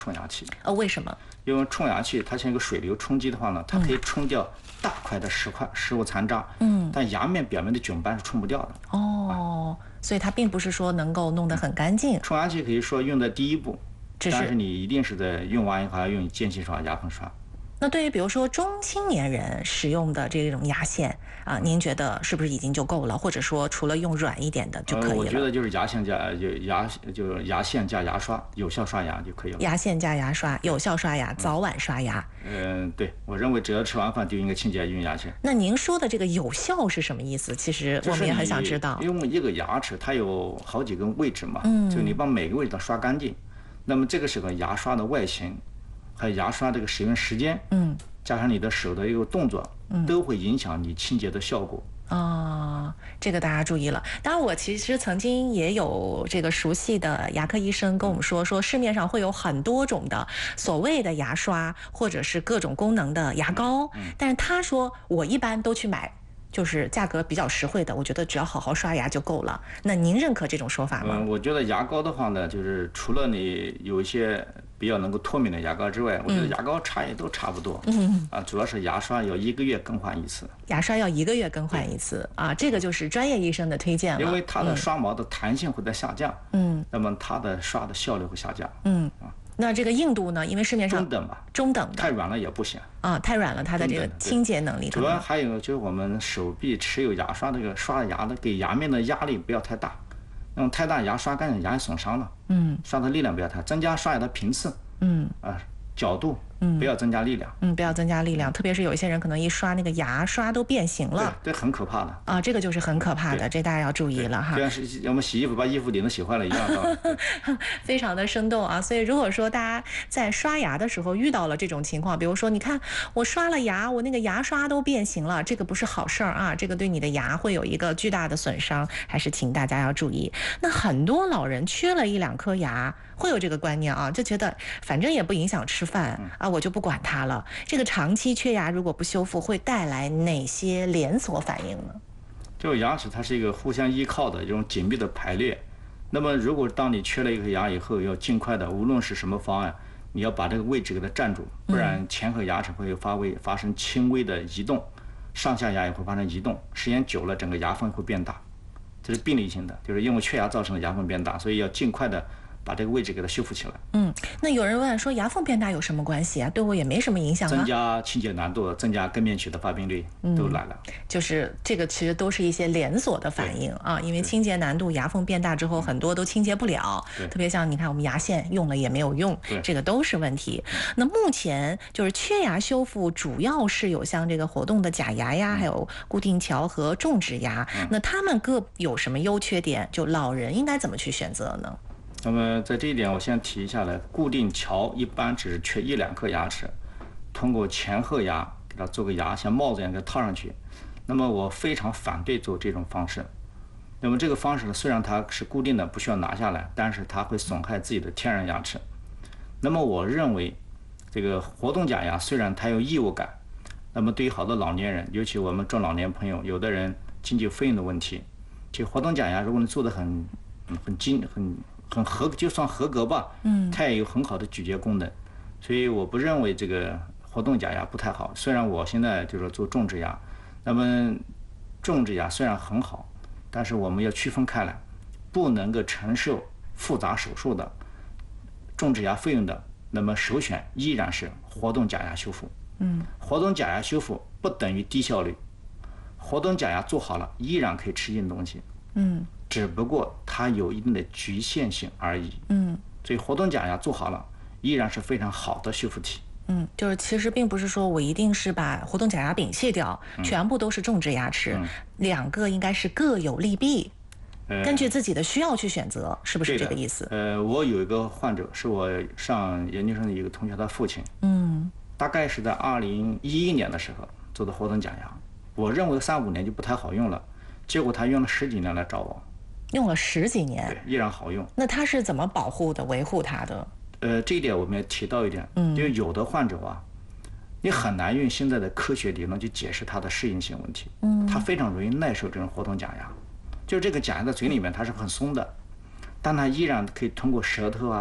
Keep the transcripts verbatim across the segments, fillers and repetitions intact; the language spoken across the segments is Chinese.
冲牙器。 呃，为什么？ 因为冲牙器它像一个水流冲击的话呢，它可以冲掉大块的食块、食物残渣，嗯，但牙面表面的菌斑是冲不掉的。 哦，啊、所以它并不是说能够弄得很干净。 冲牙器可以说用在第一步， 是但是你一定是在用完以后还要用间隙刷、牙缝刷。 那对于比如说中青年人使用的这种牙线啊，您觉得是不是已经就够了？或者说除了用软一点的就可以了？ 呃、我觉得就是牙线加就牙就是牙线加牙刷，有效刷牙就可以了。 牙线加牙刷，有效刷牙，早晚刷牙。 嗯、呃，对，我认为只要吃完饭就应该清洁用牙线。 那您说的这个有效是什么意思？其实我们也很想知道。 因为一个牙齿它有好几个位置嘛，嗯，就你把每个位置都刷干净，那么这个时候牙刷的外形，还有牙刷这个使用时间，嗯。加上你的手的一个动作，都会影响你清洁的效果。 哦，这个大家注意了。当然，我其实曾经也有这个熟悉的牙科医生跟我们说，说市面上会有很多种的所谓的牙刷，或者是各种功能的牙膏，但是他说我一般都去买就是价格比较实惠的，我觉得只要好好刷牙就够了。那您认可这种说法吗？ 嗯，我觉得牙膏的话呢，就是除了你有一些比较能够脱敏的牙膏之外，我觉得牙膏差也都差不多。嗯啊，主要是牙刷要一个月更换一次。 牙刷要一个月更换一次啊，这个就是专业医生的推荐了。 因为它的刷毛的弹性会在下降，嗯，那么它的刷的效率会下降， 嗯啊。那这个硬度呢？因为市面上中等吧， 中等的， 太软了也不行啊，太软了，它的这个清洁能力。 主要还有就是我们手臂持有牙刷这个刷牙的，给牙面的压力不要太大，那么太大牙刷干净牙损伤了，嗯，刷的力量不要太，增加刷牙的频次，嗯啊角度。嗯，不要增加力量。 嗯，不要增加力量，特别是有一些人可能一刷那个牙刷都变形了， 对，这很可怕的啊，这个就是很可怕的，这大家要注意了哈。 就像是我们洗衣服把衣服领子洗坏了一样的， 非常的生动啊。所以如果说大家在刷牙的时候遇到了这种情况，比如说你看我刷了牙，我那个牙刷都变形了，这个不是好事儿啊，这个对你的牙会有一个巨大的损伤，还是请大家要注意。那很多老人缺了一两颗牙，会有这个观念啊，就觉得反正也不影响吃饭啊，我就不管它了。这个长期缺牙如果不修复，会带来哪些连锁反应呢？ 就牙齿它是一个互相依靠的一种紧密的排列。那么如果当你缺了一颗牙以后，要尽快的，无论是什么方案，你要把这个位置给它站住，不然前后牙齿会发微发生轻微的移动，上下牙也会发生移动，时间久了整个牙缝会变大，这是病理性的，就是因为缺牙造成的牙缝变大，所以要尽快的把这个位置给它修复起来。 嗯，那有人问说牙缝变大有什么关系啊？对我也没什么影响啊。 增加清洁难度，增加根面龋的发病率都来了。 嗯、就是这个其实都是一些连锁的反应啊，因为清洁难度，牙缝变大之后很多都清洁不了，特别像你看我们牙线用了也没有用，这个都是问题。那目前就是缺牙修复主要是有像这个活动的假牙呀，嗯、还有固定桥和种植牙，嗯、那他们各有什么优缺点？就老人应该怎么去选择呢？ 那么在这一点我先提一下来，固定桥一般只是缺一两颗牙齿，通过前后牙给它做个牙像帽子一样给它套上去。那么我非常反对做这种方式。那么这个方式呢，虽然它是固定的不需要拿下来，但是它会损害自己的天然牙齿。那么我认为这个活动假牙虽然它有异物感，那么对于好多老年人，尤其我们中老年朋友，有的人经济费用的问题，这活动假牙如果你做的很很精很很合就算合格吧，嗯，它也有很好的咀嚼功能，所以我不认为这个活动假牙不太好。虽然我现在就是做种植牙，那么种植牙虽然很好，但是我们要区分开来，不能够承受复杂手术的种植牙费用的，那么首选依然是活动假牙修复。嗯，活动假牙修复不等于低效率，活动假牙做好了依然可以吃进东西。嗯。只不过它有一定的局限性而已。嗯，所以活动假牙做好了，依然是非常好的修复体。 嗯，就是其实并不是说我一定是把活动假牙摒弃掉，嗯、全部都是种植牙齿，嗯、两个应该是各有利弊，呃、根据自己的需要去选择，是不是这个意思？ 呃，我有一个患者是我上研究生的一个同学的父亲，嗯，大概是在二零一一年的时候做的活动假牙，我认为三五年就不太好用了，结果他用了十几年来找我。 用了十几年， 对，依然好用。 那他是怎么保护的、维护它的？ 呃，这一点我们也提到一点，嗯，因为有的患者啊，你很难用现在的科学理论去解释它的适应性问题，嗯，它非常容易耐受这种活动假牙，就是这个假牙在嘴里面它是很松的，但它依然可以通过舌头啊、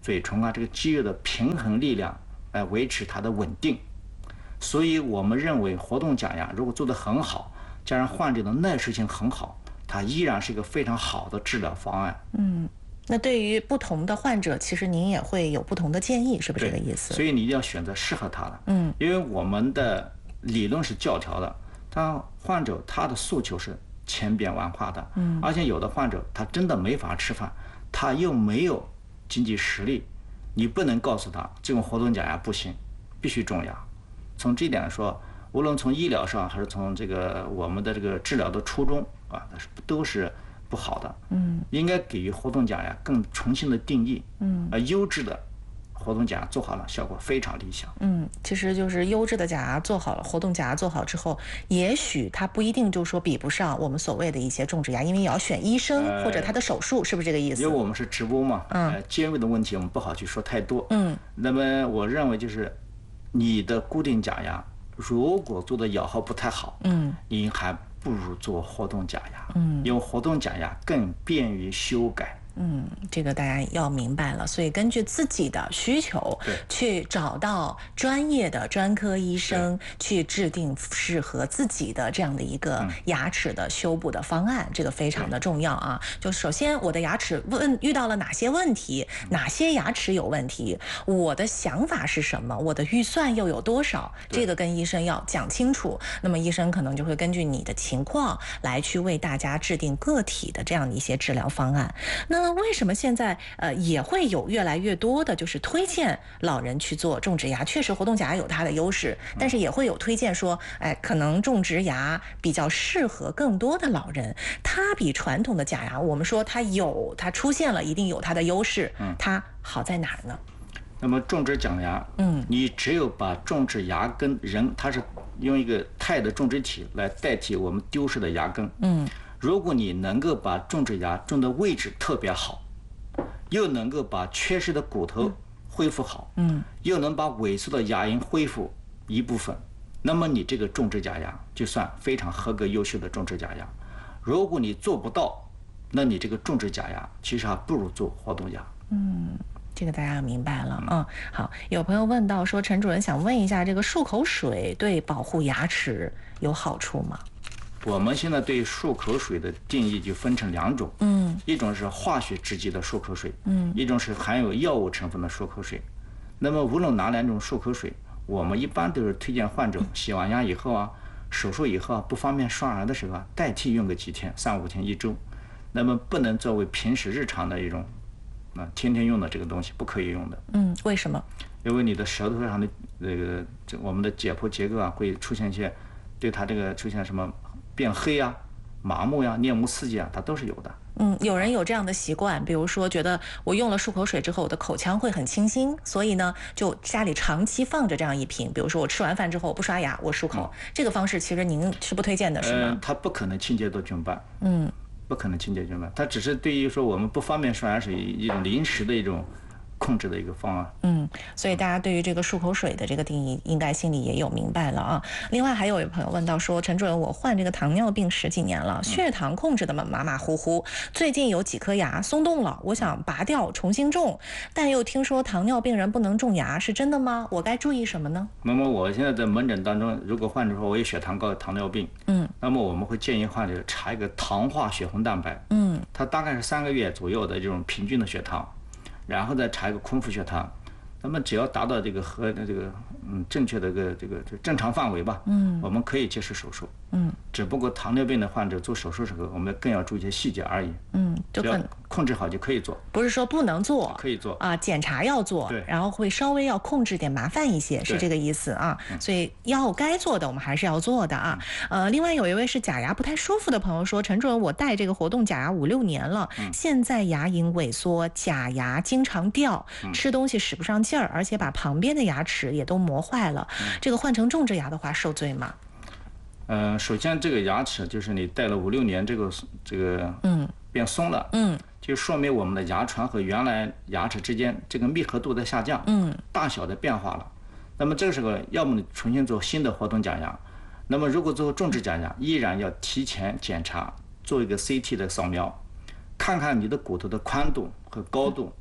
嘴唇啊这个肌肉的平衡力量来维持它的稳定。所以我们认为活动假牙如果做得很好，加上患者的耐受性很好，它依然是一个非常好的治疗方案。 嗯。那对于不同的患者，其实您也会有不同的建议，是不是这个意思？ 所以你一定要选择适合他的。 嗯， 因为我们的理论是教条的，他患者他的诉求是千变万化的。嗯，而且有的患者他真的没法吃饭，他又没有经济实力，你不能告诉他这种活动假牙不行，必须种牙。从这一点来说，无论从医疗上还是从这个我们的这个治疗的初衷啊，都是不好的。嗯，应该给予活动假牙更重新的定义。嗯，而优质的活动假牙做好了，效果非常理想。 嗯，其实就是优质的假牙做好了，活动假牙做好之后，也许它不一定就说比不上我们所谓的一些种植牙，因为也要选医生、呃、或者他的手术，是不是这个意思？ 因为我们是直播嘛，嗯，呃、尖锐的问题我们不好去说太多。 嗯， 那么我认为就是你的固定假牙如果做的咬合不太好， 嗯， 你还不如做活动假牙。嗯，因为活动假牙更便于修改。 嗯，这个大家要明白了，所以根据自己的需求去找到专业的专科医生，去制定适合自己的这样的一个牙齿的修补的方案，这个非常的重要啊。就首先我的牙齿问遇到了哪些问题，哪些牙齿有问题，我的想法是什么，我的预算又有多少，这个跟医生要讲清楚。那么医生可能就会根据你的情况来去为大家制定个体的这样的一些治疗方案。那那为什么现在呃也会有越来越多的就是推荐老人去做种植牙？确实活动假牙有它的优势，但是也会有推荐说，哎，可能种植牙比较适合更多的老人。它比传统的假牙，我们说它有它出现了一定有它的优势，它好在哪儿呢？ 那么种植假牙，嗯，你只有把种植牙根人，它是用一个钛的种植体来代替我们丢失的牙根，嗯。如果你能够把种植牙种的位置特别好，又能够把缺失的骨头恢复好，嗯，又能把萎缩的牙龈恢复一部分，那么你这个种植假牙就算非常合格优秀的种植假牙。如果你做不到，那你这个种植假牙其实还不如做活动牙。 嗯，这个大家明白了。嗯，好，有朋友问到说，陈主任想问一下，这个漱口水对保护牙齿有好处吗？ 我们现在对漱口水的定义就分成两种，嗯，一种是化学制剂的漱口水，嗯，一种是含有药物成分的漱口水。那么无论哪两种漱口水，我们一般都是推荐患者洗完牙以后啊，手术以后啊，不方便刷牙的时候啊，代替用个几天，三五天一周。那么不能作为平时日常的一种，啊，天天用的这个东西不可以用的。 嗯，为什么？ 因为你的舌头上的这个这我们的解剖结构啊，会出现一些对它这个出现什么变黑啊、麻木呀、啊、面目刺激啊，它都是有的。 嗯，有人有这样的习惯，比如说觉得我用了漱口水之后，我的口腔会很清新，所以呢，就家里长期放着这样一瓶。比如说我吃完饭之后，我不刷牙，我漱口，嗯、这个方式其实您是不推荐的，是吗？ 嗯、呃，它不可能清洁到菌斑。嗯，不可能清洁菌斑，它只是对于说我们不方便刷牙是一种临时的一种控制的一个方案。 嗯，所以大家对于这个漱口水的这个定义，应该心里也有明白了啊。另外还有一朋友问到说，陈主任，我患这个糖尿病十几年了，血糖控制的马马虎虎，最近有几颗牙松动了，我想拔掉重新种，但又听说糖尿病人不能种牙，是真的吗？我该注意什么呢？ 那么我现在在门诊当中，如果患者说我有血糖高、糖尿病，嗯，那么我们会建议患者查一个糖化血红蛋白，嗯，它大概是三个月左右的这种平均的血糖。然后再查一个空腹血糖，那么只要达到这个和这个嗯正确的这个这个正常范围吧，嗯，我们可以接受手术，嗯，只不过糖尿病的患者做手术时候，我们更要注意一些细节而已，嗯，就只要控制好就可以做， 不是说不能做， 可以做啊，检查要做， 对， 然后会稍微要控制点麻烦一些，是这个意思啊，所以要该做的我们还是要做的啊，呃，另外有一位是假牙不太舒服的朋友说，陈主任，我戴这个活动假牙五六年了，嗯、现在牙龈萎缩，假牙经常掉，吃东西使不上劲儿，而且把旁边的牙齿也都磨坏了，嗯、这个换成种植牙的话受罪吗？ 呃，首先这个牙齿就是你戴了五六年，这个这个嗯变松了，嗯，就说明我们的牙床和原来牙齿之间这个密合度在下降，嗯，大小的变化了。那么这个时候，要么你重新做新的活动假牙，那么如果做种植假牙，依然要提前检查，做一个 C T 的扫描，看看你的骨头的宽度和高度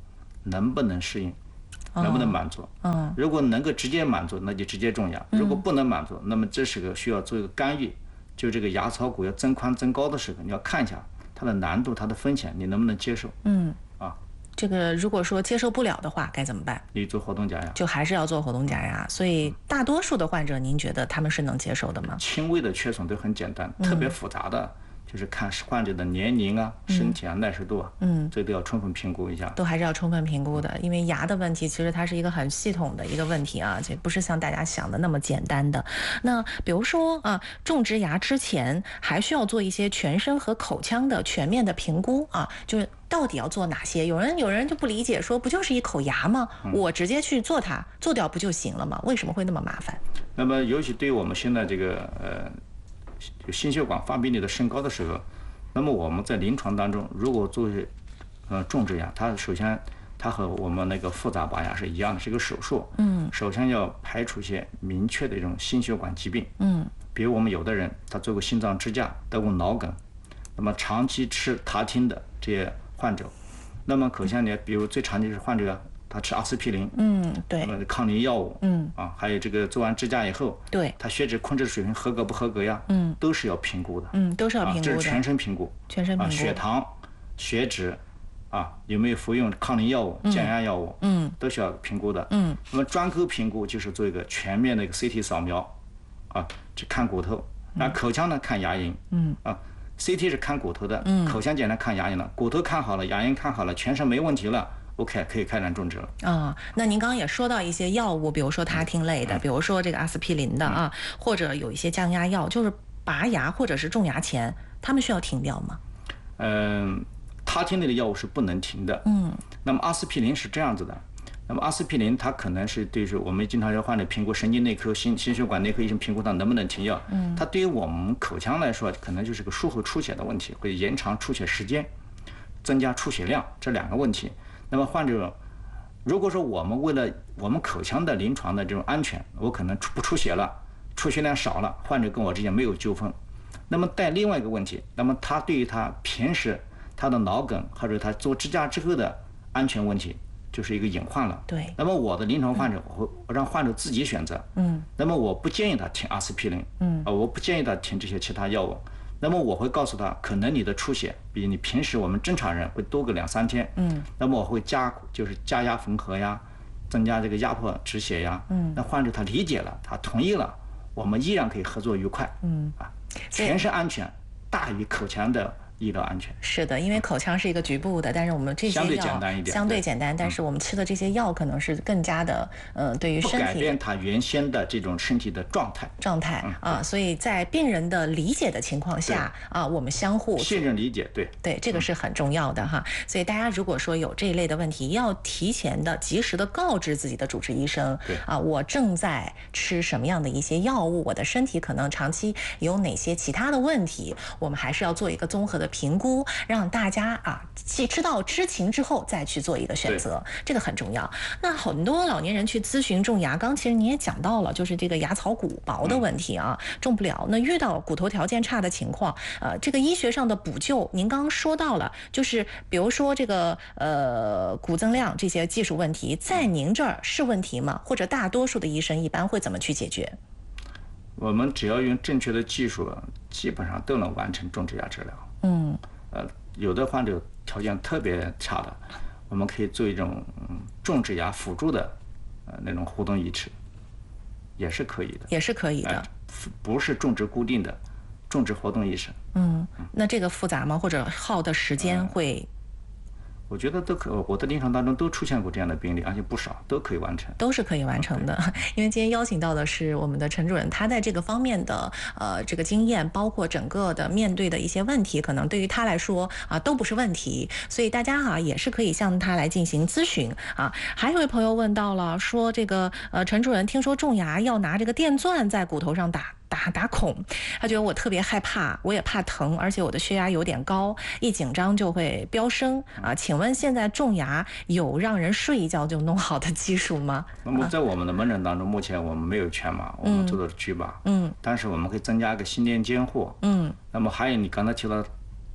能不能适应，能不能满足。 嗯， 如果能够直接满足，那就直接种牙；如果不能满足，那么这是个需要做一个干预。就这个牙槽骨要增宽增高的时候，你要看一下它的难度、它的风险，你能不能接受？ 嗯， 啊， 这个如果说接受不了的话，该怎么办？ 你做活动假牙， 就还是要做活动假牙。所以大多数的患者，您觉得他们是能接受的吗？ 轻微的缺损都很简单，特别复杂的。就是看患者的年龄啊、身体啊、耐受度啊，嗯，这都要充分评估一下， 都还是要充分评估的。因为牙的问题，其实它是一个很系统的一个问题啊，这不是像大家想的那么简单的。那比如说啊，种植牙之前还需要做一些全身和口腔的全面的评估啊，就是到底要做哪些？有人有人就不理解，说不就是一口牙吗？我直接去做它，做掉不就行了吗？为什么会那么麻烦？ 那么尤其对于我们现在这个呃。就心血管发病率的升高的时候，那么我们在临床当中，如果做呃种植牙，它首先它和我们那个复杂拔牙是一样的，是一个手术。嗯。首先要排除一些明确的一种心血管疾病。嗯。比如我们有的人他做过心脏支架，得过脑梗，那么长期吃他汀的这些患者，那么口腔里比如最常见是患者。他吃阿司匹林， 嗯，对， 抗凝药物， 嗯， 啊，还有这个做完支架以后， 对， 他血脂控制水平合格不合格呀？嗯，都是要评估的， 嗯，都是要评估的， 啊、这是全身评估， 全身评估， 啊、血糖、血脂，啊，有没有服用抗凝药物、降压药物， 嗯， 都是要评估的， 嗯， 那么专科评估就是做一个全面的一个 C T 扫描，啊，去看骨头，那口腔呢看牙龈，嗯，啊。C T 是看骨头的，嗯，口腔检查看牙龈了，骨头看好了，牙龈看好了，全身没问题了。OK， 可以开展种植了啊。那您刚刚也说到一些药物，比如说他汀类的，嗯、比如说这个阿司匹林的啊，嗯、或者有一些降压药，就是拔牙或者是种牙前，他们需要停掉吗？ 嗯、呃，他汀类的药物是不能停的。嗯。那么阿司匹林是这样子的，那么阿司匹林它可能是对于我们经常要患者评估神经内科、心心血管内科医生评估它能不能停药。嗯。它对于我们口腔来说，可能就是个术后出血的问题，会延长出血时间，增加出血量这两个问题。那么患者，如果说我们为了我们口腔的临床的这种安全，我可能出不出血了，出血量少了，患者跟我之间没有纠纷。那么带另外一个问题，那么他对于他平时他的脑梗或者他做支架之后的安全问题，就是一个隐患了。 对。那么我的临床患者，我会让患者自己选择。嗯。那么我不建议他停阿司匹林。嗯。啊，我不建议他停这些其他药物。那么我会告诉他，可能你的出血比你平时我们正常人会多个两三天。嗯。那么我会加就是加压缝合呀，增加这个压迫止血呀。嗯。那患者他理解了，他同意了，我们依然可以合作愉快。嗯。啊，全身安全大于口腔的医疗安全。 是的，因为口腔是一个局部的，但是我们这些药相对简单一点， 相对简单，但是我们吃的这些药可能是更加的，呃，对于身体不改变它原先的这种身体的状态状态、嗯、啊，所以在病人的理解的情况下啊，我们相互信任理解，对对，这个是很重要的哈。所以大家如果说有这一类的问题，要提前的、及时的告知自己的主治医生， 对啊，我正在吃什么样的一些药物，我的身体可能长期有哪些其他的问题，我们还是要做一个综合的评估。让大家啊，知道知情之后再去做一个选择，这个很重要。那很多老年人去咨询种牙，刚其实你也讲到了，就是这个牙槽骨薄的问题啊，种不了。那遇到骨头条件差的情况，呃，这个医学上的补救，您刚刚说到了，就是比如说这个呃骨增量这些技术问题，在您这儿是问题吗？或者大多数的医生一般会怎么去解决？ 我们只要用正确的技术，基本上都能完成种植牙治疗。嗯。呃，有的患者条件特别差的，我们可以做一种、嗯、种植牙辅助的呃那种互动移植，也是可以的， 也是可以的， 呃、不是种植固定的，种植活动移植。 嗯，那这个复杂吗？或者耗的时间会？呃我觉得都可，我的临床当中都出现过这样的病例，而且不少，都可以完成， 都是可以完成的。因为今天邀请到的是我们的陈主任，他在这个方面的呃这个经验，包括整个的面对的一些问题，可能对于他来说啊都不是问题，所以大家啊也是可以向他来进行咨询啊。还有一位朋友问到了，说这个呃陈主任，听说种牙要拿这个电钻在骨头上打。打打孔，他觉得我特别害怕，我也怕疼，而且我的血压有点高，一紧张就会飙升啊！请问现在种牙有让人睡一觉就弄好的技术吗？ 那么在我们的门诊当中，目前我们没有全麻，我们做的是局麻，嗯，但是我们可以增加一个心电监护，嗯，那么还有你刚才提到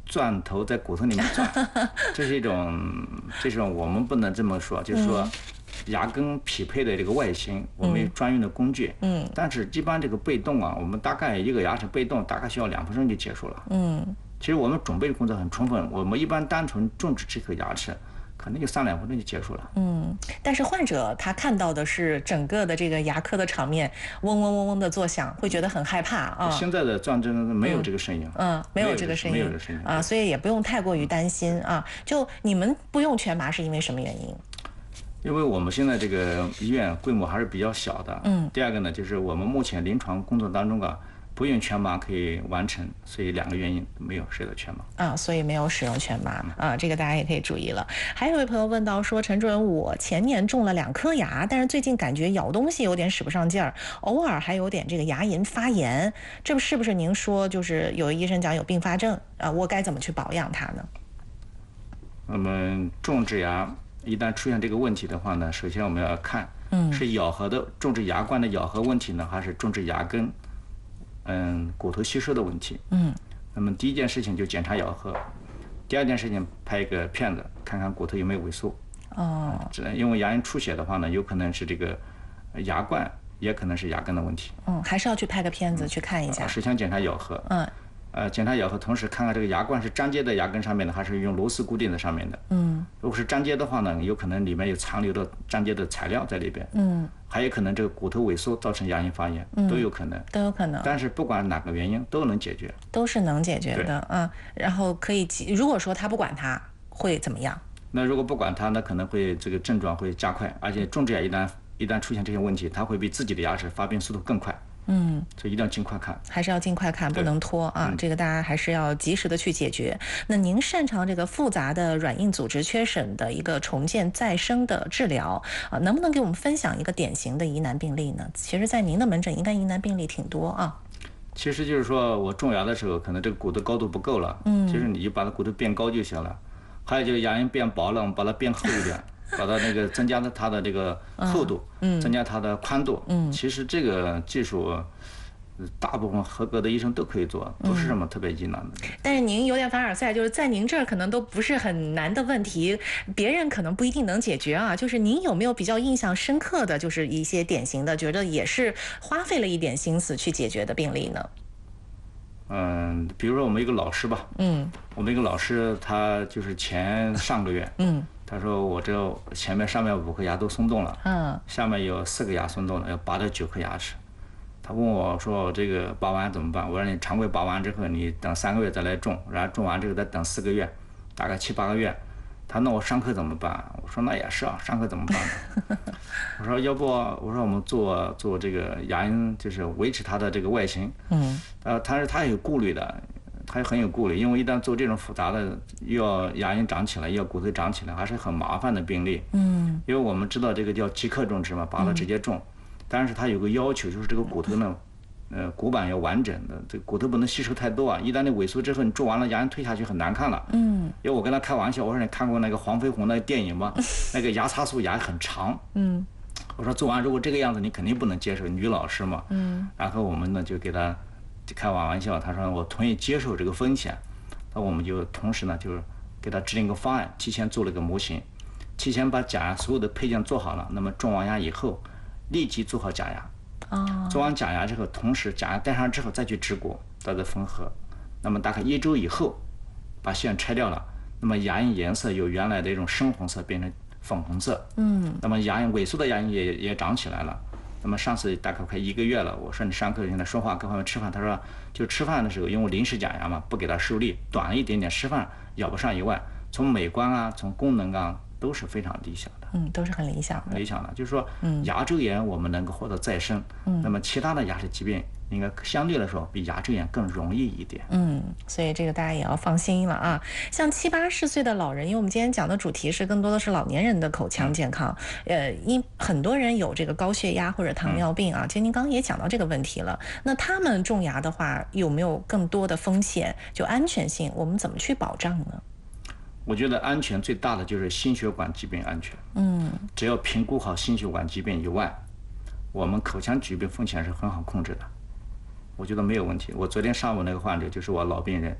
钻头在骨头里面钻，这是一种，这种我们不能这么说，就是说。牙根匹配的这个外形，我们有专用的工具。嗯，但是一般这个被动啊，我们大概一个牙齿被动大概需要两分钟就结束了。嗯，其实我们准备的工作很充分，我们一般单纯种植这颗牙齿，可能就三两分钟就结束了。 嗯，但是患者他看到的是整个的这个牙科的场面，嗡嗡嗡嗡的作响，会觉得很害怕啊。 现在的钻针没有这个声音。 嗯，没有这个声音， 没有这个声音啊，所以也不用太过于担心啊。就你们不用全麻是因为什么原因？ 因为我们现在这个医院规模还是比较小的，嗯。第二个呢，就是我们目前临床工作当中啊，不用全麻可以完成，所以两个原因没有使用全麻啊，所以没有使用全麻啊，这个大家也可以注意了。还有一位朋友问到说，陈主任，我前年种了两颗牙，但是最近感觉咬东西有点使不上劲儿，偶尔还有点这个牙龈发炎，这是不是您说就是有医生讲有并发症啊？我该怎么去保养它呢？ 我们种植牙。一旦出现这个问题的话呢，首先我们要看，嗯，是咬合的种植牙冠的咬合问题呢，还是种植牙根，嗯，骨头吸收的问题，嗯。那么第一件事情就检查咬合，第二件事情拍一个片子，看看骨头有没有萎缩。哦。因为牙龈出血的话呢，有可能是这个牙冠，也可能是牙根的问题。 嗯，还是要去拍个片子去看一下。 首先检查咬合。嗯。呃，检查咬合，同时看看这个牙冠是粘接在牙根上面的，还是用螺丝固定在上面的。嗯，如果是粘接的话呢，有可能里面有残留的粘接的材料在里边。嗯，还有可能这个骨头萎缩造成牙龈发炎，嗯、都有可能。 都有可能。 但是不管哪个原因都能解决。 都是能解决的，嗯。然后可以，如果说他不管它，会怎么样？ 那如果不管它，那可能会这个症状会加快，而且种植牙一旦一旦出现这些问题，它会比自己的牙齿发病速度更快。嗯，所以一定要尽快看， 还是要尽快看，不能拖啊！嗯、这个大家还是要及时的去解决。那您擅长这个复杂的软硬组织缺损的一个重建再生的治疗啊，能不能给我们分享一个典型的疑难病例呢？其实，在您的门诊应该疑难病例挺多啊。 其实就是说我种牙的时候，可能这个骨头高度不够了，嗯，其实你就把它骨头变高就行了。还有就是牙龈变薄了，我们把它变厚一点。把它那个增加的它的这个厚度，嗯，增加它的宽度，嗯，其实这个技术，大部分合格的医生都可以做，不是什么特别疑难的。 但是您有点凡尔赛，就是在您这儿可能都不是很难的问题，别人可能不一定能解决啊。就是您有没有比较印象深刻的就是一些典型的，觉得也是花费了一点心思去解决的病例呢？ 嗯，比如说我们一个老师吧，嗯，我们一个老师他就是前上个月，嗯。他说我这前面上面五颗牙都松动了，嗯，下面有四个牙松动了，要拔掉九颗牙齿。他问我说我这个拔完怎么办？我说你常规拔完之后，你等三个月再来种，然后种完之后再等四个月，大概七八个月。他那我伤口怎么办？我说那也是啊，伤口怎么办呢？我说要不我说我们做做这个牙龈，就是维持它的这个外形，嗯，呃，他是他有顾虑的。他很有顾虑，因为一旦做这种复杂的，又要牙龈长起来，又要骨头长起来，还是很麻烦的病例。嗯，因为我们知道这个叫即刻种植嘛，拔了直接种，嗯、但是它有个要求，就是这个骨头呢，呃，骨板要完整的，这个骨头不能吸收太多啊。一旦你萎缩之后，你种完了牙龈退下去很难看了。嗯，因为我跟他开玩笑，我说你看过那个黄飞鸿那个电影吗？那个牙擦素牙很长。嗯，我说做完如果这个样子，你肯定不能接受，女老师嘛。嗯，然后我们呢就给他。开玩笑，他说我同意接受这个风险，那我们就同时呢，就是给他制定一个方案，提前做了个模型，提前把假牙所有的配件做好了，那么种完牙以后，立即做好假牙。哦。做完假牙之后，同时假牙戴上之后再去植骨，再再缝合，那么大概一周以后，把线拆掉了，那么牙龈颜色由原来的一种深红色变成粉红色。嗯。那么牙龈萎缩的牙龈也也长起来了。那么上次大概快一个月了，我说你上课现在说话各方面吃饭，他说就吃饭的时候因为临时假牙嘛，不给他受力，短了一点点，吃饭咬不上以外，从美观啊，从功能啊都是非常理想的。 嗯，都是很理想的。 理想的，就是说，嗯，牙周炎我们能够获得再生，嗯，那么其他的牙齿疾病应该相对来说比牙周炎更容易一点。 嗯，所以这个大家也要放心了啊。像七八十岁的老人，因为我们今天讲的主题是更多的是老年人的口腔健康，嗯、呃，因很多人有这个高血压或者糖尿病啊，其实您刚刚也讲到这个问题了。那他们种牙的话，有没有更多的风险？就安全性，我们怎么去保障呢？ 我觉得安全最大的就是心血管疾病安全。嗯，只要评估好心血管疾病以外，我们口腔疾病风险是很好控制的。我觉得没有问题。我昨天上午那个患者就是我老病人，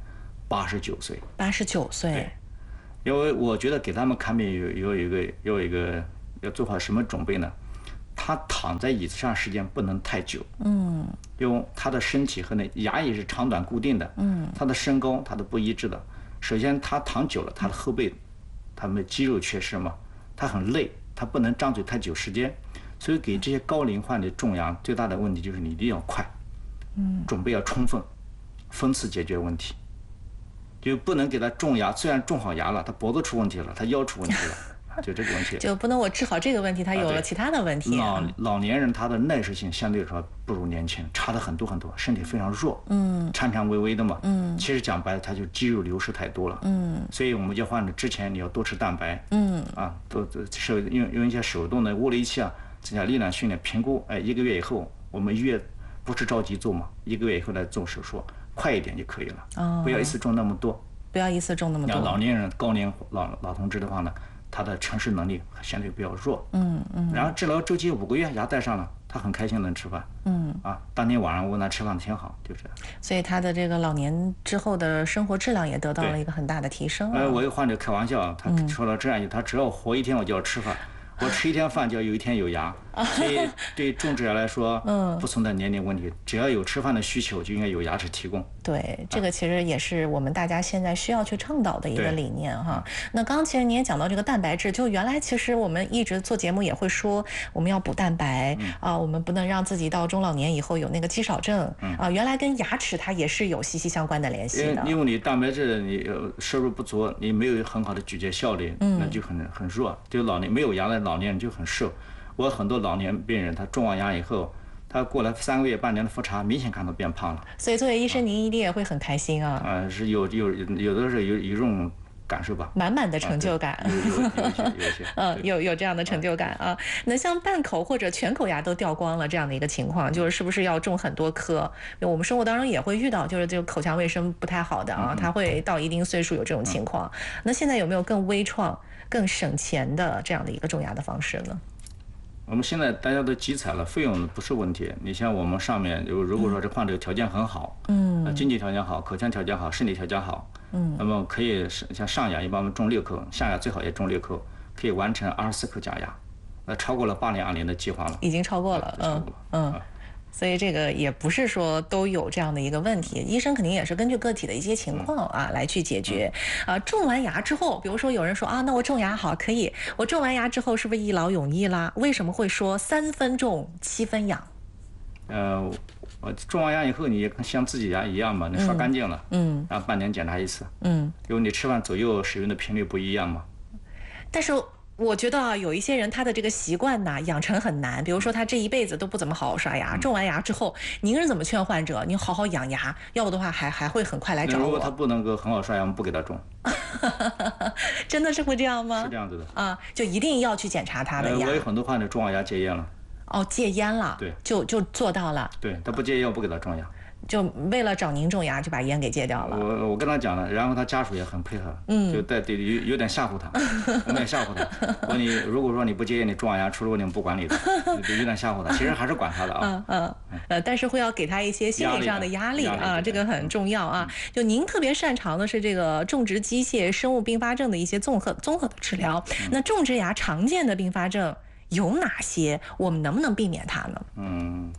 八十九岁。 八十九岁。 因为我觉得给他们看病有有一个有一个要做好什么准备呢？他躺在椅子上时间不能太久， 嗯， 因为他的身体和那牙也是长短固定的， 嗯， 他的身高他都不一致的。首先他躺久了，他的后背，他们肌肉缺失嘛，他很累，他不能张嘴太久时间。所以给这些高龄患者种牙最大的问题就是你一定要快， 嗯， 准备要充分，分次解决问题。就不能给他种牙，虽然种好牙了，他脖子出问题了，他腰出问题了，就这个问题。 就不能我治好这个问题，他有了其他的问题。 老老年人他的耐受性相对来说不如年轻人，差的很多很多，身体非常弱， 嗯， 颤颤巍巍的嘛， 嗯， 其实讲白了，他就肌肉流失太多了， 嗯， 所以我们叫患者之前你要多吃蛋白， 嗯， 啊，都手用用一些手动的物理器啊，增加力量训练评估，哎，一个月以后我们越不是着急做嘛，一个月以后来做手术，快一点就可以了， 哦， 不要一次种那么多。 不要一次种那么多。 老年人、高龄老老同志的话呢，他的承受能力相对比较弱。 嗯嗯。 然后治疗周期五个月，牙带上了，他很开心能吃饭。 嗯。 啊，当天晚上问他吃饭挺好，就这样。 所以他的这个老年之后的生活质量也得到了一个很大的提升。 呃，我有患者开玩笑，他说了这样，他只要活一天，我就要吃饭。我吃一天饭就要有一天有牙，所以对种植牙来说， 嗯， 不存在年龄问题，只要有吃饭的需求，就应该有牙齿提供。 对，这个其实也是我们大家现在需要去倡导的一个理念哈。那刚刚其实你也讲到这个蛋白质，就原来其实我们一直做节目也会说，我们要补蛋白啊，我们不能让自己到中老年以后有那个肌少症啊。原来跟牙齿它也是有息息相关的联系的。 因为你蛋白质你摄入不足，你没有很好的咀嚼效率，那就很很弱。就老年没有牙的老年人就很瘦。我很多老年病人，他种完牙以后，他过了三个月、半年的复查，明显看到变胖了。 所以作为医生，您一定也会很开心啊。 啊，是有有有的时候有有一种感受吧， 满满的成就感。 有有有一些有一些， 嗯，有有这样的成就感啊。那像半口或者全口牙都掉光了这样的一个情况，就是是不是要种很多颗？我们生活当中也会遇到，就是这个口腔卫生不太好的啊，他会到一定岁数有这种情况。那现在有没有更微创、更省钱的这样的一个种牙的方式呢？ 我们现在大家都集采了，费用不是问题。你像我们上面，如如果说这患者条件很好，嗯，经济条件好，口腔条件好，身体条件好，嗯，那么可以像上牙一般，我们种六颗，下牙最好也种六颗，可以完成二十四颗假牙，那超过了八年二年的计划了， 已经超过了，嗯嗯。所以这个也不是说都有这样的一个问题，医生肯定也是根据个体的一些情况啊来去解决。啊，种完牙之后，比如说有人说啊，那我种牙好可以，我种完牙之后是不是一劳永逸啦？为什么会说三分种七分养？ 呃，我种完牙以后，你像自己牙一样嘛，你刷干净了，嗯，然后半年检查一次，嗯，因为你吃饭左右使用的频率不一样嘛。 但是我觉得啊，有一些人他的这个习惯呐，养成很难。比如说他这一辈子都不怎么好好刷牙，种完牙之后，您是怎么劝患者？你好好养牙，要不的话还还会很快来找我。 如果他不能够很好刷牙，我们不给他种。 真的是会这样吗？ 是这样子的啊，就一定要去检查他的牙。 我有很多患者种完牙戒烟了。 哦，戒烟了。 对， 就就做到了。 对，他不戒烟，我不给他种牙。 就为了找您种牙，就把烟给戒掉了。 我我跟他讲了，然后他家属也很配合，嗯，就带对有有点吓唬他，我们也吓唬他。我说你如果说你不戒烟，你种完牙出了问题，我们不管你的，就有点吓唬他。其实还是管他的啊， 嗯嗯呃，但是会要给他一些心理上的压力啊，这个很重要啊。就您特别擅长的是这个种植机械生物并发症的一些综合综合的治疗。那种植牙常见的并发症有哪些？我们能不能避免它呢？ 嗯。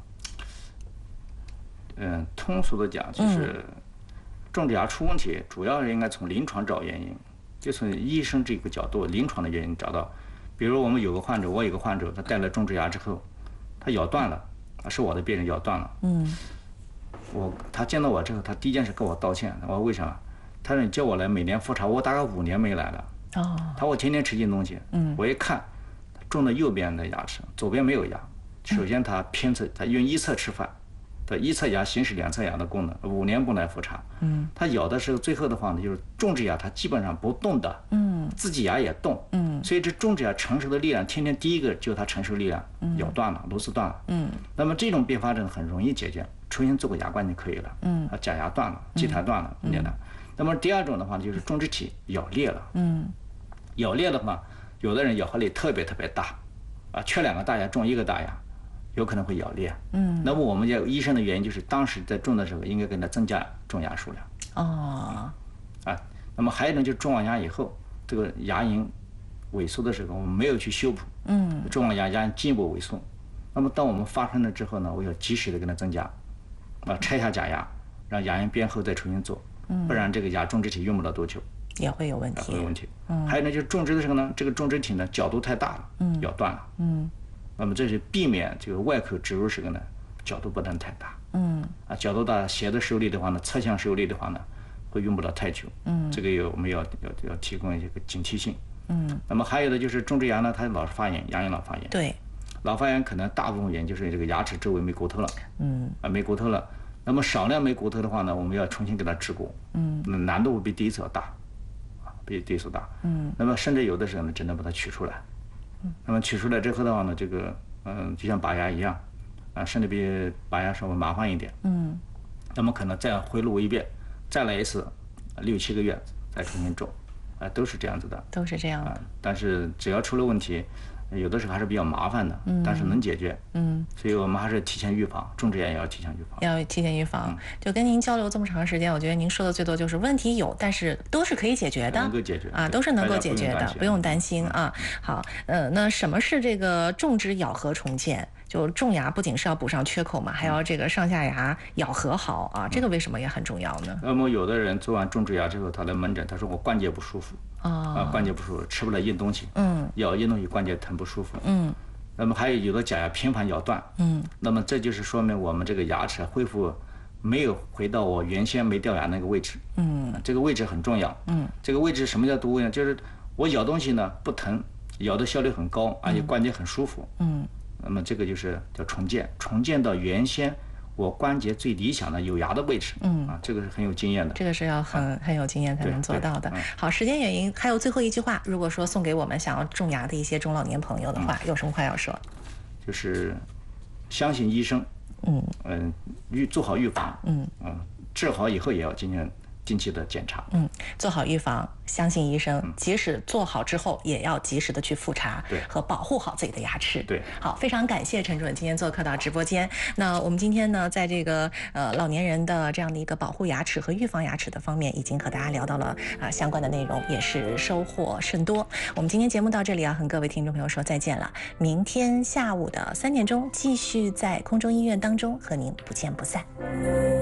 嗯，通俗的讲就是，种植牙出问题，主要是应该从临床找原因，就从医生这个角度，临床的原因找到。比如我们有个患者，我有个患者，他戴了种植牙之后，他咬断了，是我的病人咬断了。嗯，我他见到我之后，他第一件事跟我道歉。我说为什么？他说你叫我来每年复查，我大概五年没来了。哦，他说我天天吃进东西。嗯，我一看，种的右边的牙齿，左边没有牙。首先他偏侧，他用一侧吃饭。一侧牙行使两侧牙的功能，五年不来复查。嗯，他咬的时候，最后的话呢，就是种植牙，它基本上不动的。嗯，自己牙也动。嗯，所以这种植牙承受的力量，天天第一个就是它承受力量，咬断了，螺丝断了。嗯，那么这种并发症很容易解决，重新做个牙冠就可以了。嗯，啊，假牙断了，基台断了，很简单。那么第二种的话就是种植体咬裂了。嗯，咬裂的话，有的人咬合力特别特别大，啊，缺两个大牙种一个大牙。有可能会咬裂，嗯，那么我们要医生的原因就是当时在种的时候应该给它增加种牙数量。 哦， 啊。那么还有呢，就是种完牙以后，这个牙龈萎缩的时候，我们没有去修补， 嗯， 种完牙牙龈进一步萎缩。那么当我们发生了之后呢，我要及时的给它增加，啊，拆下假牙，让牙龈变厚再重新做，嗯，不然这个牙种植体用不了多久。 也会有问题， 会有问题。嗯，还有呢，就是种植的时候呢，这个种植体呢角度太大了，嗯，咬断了，嗯，那么这是避免这个外口植入时候呢角度不能太大，嗯，啊，角度大斜的受力的话呢，侧向受力的话呢，会用不了太久，嗯，这个有我们要要要提供一个警惕性，嗯，那么还有的就是种植牙呢，它老是发炎，牙龈老发炎， 对， 老发炎可能大部分原因就是这个牙齿周围没骨头了，嗯，啊没骨头了，那么少量没骨头的话呢，我们要重新给它植骨，嗯，难度会比第一次要大。比第一次大，嗯，那么甚至有的时候呢，只能把它取出来，嗯，那么取出来之后的话呢，这个，嗯，就像拔牙一样，啊，甚至比拔牙稍微麻烦一点，嗯，那么可能再回路一遍，再来一次，六七个月再重新种，啊，都是这样子的， 都是这样的， 啊，但是只要出了问题，有的时候还是比较麻烦的，嗯，但是能解决，嗯，所以我们还是提前预防，种植牙也要提前预防， 要提前预防。嗯、就跟您交流这么长时间，我觉得您说的最多就是问题有，但是都是可以解决的， 能够解决啊，都是能够解决的，不用担心啊。好，呃，那什么是这个种植咬合重建？就种牙不仅是要补上缺口嘛，还要这个上下牙咬合好啊，这个为什么也很重要呢？ 那么有的人做完种植牙之后，他来门诊，他说我关节不舒服。 哦、 啊，关节不舒服，吃不了硬东西， 嗯， 咬硬东西关节疼不舒服， 嗯， 那么还有有的假牙频繁咬断， 嗯， 那么这就是说明我们这个牙齿恢复没有回到我原先没掉牙那个位置，嗯，这个位置很重要，嗯，这个位置什么叫到位呢？就是我咬东西呢不疼，咬的效率很高，而且关节很舒服，嗯，那么这个就是叫重建，重建到原先我关节最理想的有牙的位置，嗯啊，这个是很有经验的， 这个是要很、啊、很有经验才能做到的。嗯、好，时间原因，还有最后一句话，如果说送给我们想要种牙的一些中老年朋友的话，嗯、有什么话要说？ 就是相信医生，嗯嗯，预、呃、做好预防，嗯嗯、呃，治好以后也要进行定期的检查， 嗯，做好预防，相信医生，嗯、即使做好之后，也要及时的去复查， 对， 和保护好自己的牙齿。 对， 好，非常感谢陈主任今天做客到直播间。那我们今天呢，在这个呃老年人的这样的一个保护牙齿和预防牙齿的方面，已经和大家聊到了啊、呃、相关的内容，也是收获甚多。我们今天节目到这里啊，和各位听众朋友说再见了。明天下午的三点钟，继续在空中医院当中和您不见不散。